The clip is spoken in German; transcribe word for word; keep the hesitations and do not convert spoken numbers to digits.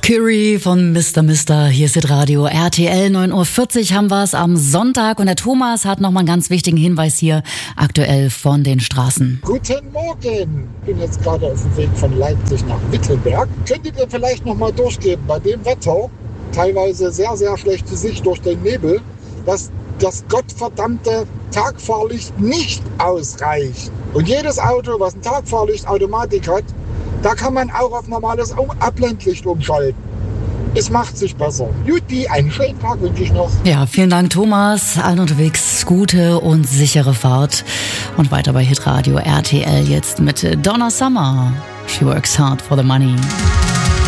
Curie von Mister Mister, hier ist das Radio R T L, neun Uhr vierzig haben wir es am Sonntag und der Thomas hat nochmal einen ganz wichtigen Hinweis hier aktuell von den Straßen. Guten Morgen, ich bin jetzt gerade auf dem Weg von Leipzig nach Wittenberg. Könntet ihr vielleicht nochmal durchgeben, bei dem Wetter, teilweise sehr, sehr schlechte Sicht durch den Nebel, dass das gottverdammte Tagfahrlicht nicht ausreicht. Und jedes Auto, was ein Tagfahrlicht-Automatik hat, da kann man auch auf normales Abblendlicht umschalten. Es macht sich besser. Juti, einen schönen Tag wünsche ich noch. Ja, vielen Dank, Thomas. Allen unterwegs gute und sichere Fahrt. Und weiter bei Hitradio R T L jetzt mit Donna Summer. She works hard for the money.